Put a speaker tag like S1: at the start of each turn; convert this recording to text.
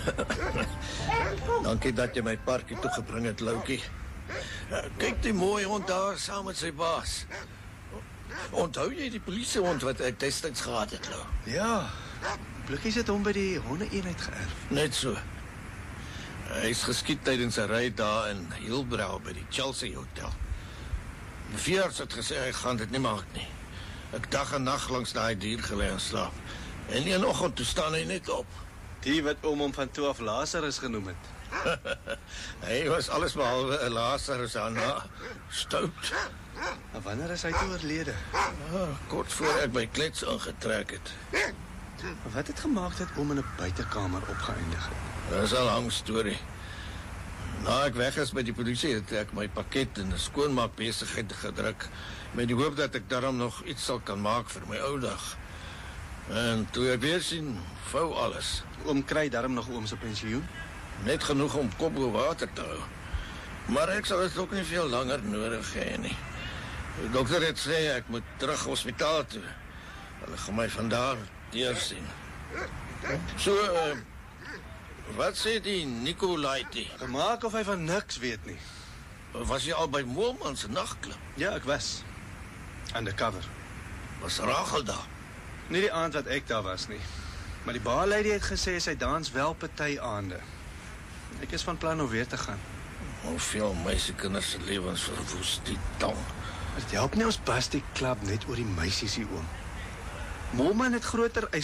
S1: Dankie dat jy my parkie toe gebring het, Loukie. Kyk die mooi hond daar saam met sy baas. Onthou jy die polisiehond wat ek destyds gehad het, Lou?
S2: Ja, blikkies het hom by die honde-eenheid geërf.
S1: Net so. Hy is geskiet tydens 'n ry daar in Hillbrow by die Chelsea Hotel. Die veearts het gesê hy gaan dit nie maak nie. Ek dag en nag langs daai dier gelê en slaap. En een oggend toe staan hy net op.
S2: Die wat hom van toe af Lazarus genoem het.
S1: Hy was alles behalwe 'n Lazarus daarna. Stout.
S2: En wanneer is hy toe oorlede?
S1: Kort voor ek by klets ingetrek het.
S2: Wat het gemaak dat oom in 'n buitekamer opgeëindig het?
S1: Dit is 'n lang storie. Na ek weg is by die polisie het ek my pakket in 'n skoonmaakbesigheid gedruk met die hoop dat ek daarom nog iets sal kan maak vir my ou dag. En toe ek weer sien, vou alles.
S2: Oom kry daarom nog oom se pensioen?
S1: Net genoeg om kop bo water te hou. Maar ek sal dit ook nie veel langer nodig hê nie. Die dokter het sê ek moet terug hospitaal toe. Hulle gaan my vandaar deursien. So, wat sê die Nicolaitie?
S2: Maak of hy van niks weet nie.
S1: Was jy al by Moelman se nagklub?
S2: Ja, ek was. Undercover.
S1: Was Rachel daar?
S2: Nie die aand wat ek daar was nie. Maar die baarlady het gesê sy dans wel party aande. Ek is van plan om weer te gaan.
S1: Hoeveel meisiekinders se lewens verwoes die tong.
S2: Het help nie ons bas die klub net oor die meisies hier, oom. Moelman het groter